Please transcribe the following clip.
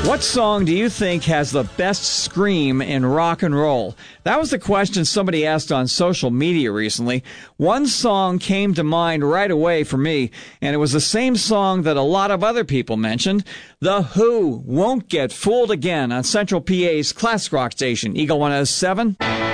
What song do you think has the best scream in rock and roll? That was the question somebody asked on social media recently. One song came to mind right away for me, and it was the same song that a lot of other people mentioned. The Who, Won't Get Fooled Again on Central PA's classic rock station, Eagle 107.